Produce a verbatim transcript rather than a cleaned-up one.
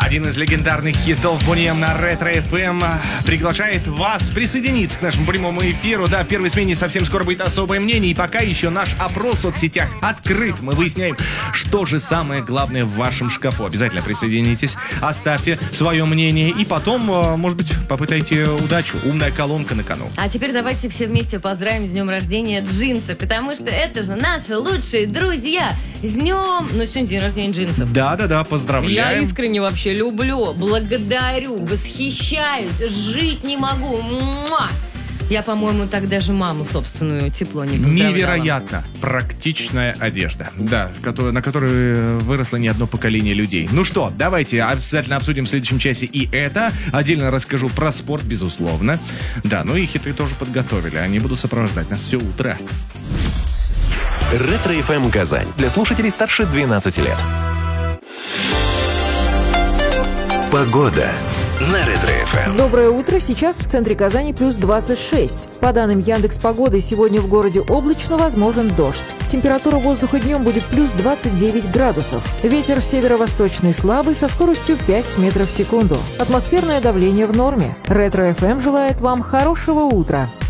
Один из легендарных хитов Boney эм на Ретро эф эм приглашает вас присоединиться к нашему прямому эфиру. Да, в первой смене совсем скоро будет особое мнение. И пока еще наш опрос в соцсетях открыт. Мы выясняем, что же самое главное в вашем шкафу. Обязательно присоединитесь, оставьте свое мнение. И потом, может быть, попытайте удачу. Умная колонка на кону. А теперь давайте все вместе поздравим с днем рождения джинсы. Потому что это же наши лучшие друзья. С днем... Ну, сегодня день рождения джинсов. Да-да-да, поздравляем. Я искренне вообще люблю, благодарю, восхищаюсь, жить не могу. Муа! Я, по-моему, так даже маму собственную тепло не поздравляла. Невероятно практичная одежда, да, на которой выросло не одно поколение людей. Ну что, давайте обязательно обсудим в следующем часе и это. Отдельно расскажу про спорт, безусловно. Да, ну и хиты тоже подготовили. Они будут сопровождать нас все утро. Ретро эф эм Казань. Для слушателей старше двенадцати лет. Погода на Ретро эф эм. Доброе утро. Сейчас в центре Казани плюс двадцать шесть. По данным Яндекс.Погоды, сегодня в городе облачно, возможен дождь. Температура воздуха днем будет плюс двадцать девять градусов. Ветер северо-восточный слабый со скоростью пять метров в секунду. Атмосферное давление в норме. Ретро эф эм желает вам хорошего утра.